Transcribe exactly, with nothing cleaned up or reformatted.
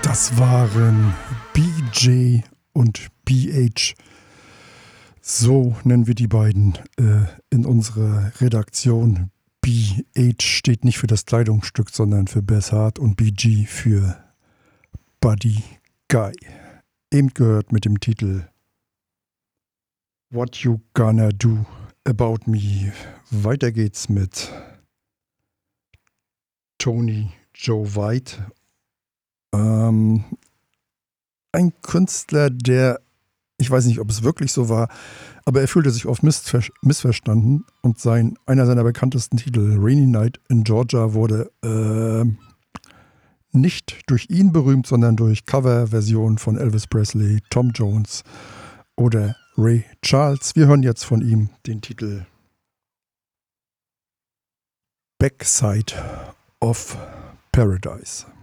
Das waren B J und B H. So nennen wir die beiden äh, in unserer Redaktion. B H steht nicht für das Kleidungsstück, sondern für Beth Hart, und B G für Buddy Guy. Eben gehört mit dem Titel What You Gonna Do About Me. Weiter geht's mit Tony Joe White. Ähm, ein Künstler, der, ich weiß nicht, ob es wirklich so war, aber er fühlte sich oft missver- missverstanden, und sein, einer seiner bekanntesten Titel, Rainy Night in Georgia, wurde äh, nicht durch ihn berühmt, sondern durch Coverversionen von Elvis Presley, Tom Jones oder Ray Charles. Wir hören jetzt von ihm den Titel Backside of Paradise.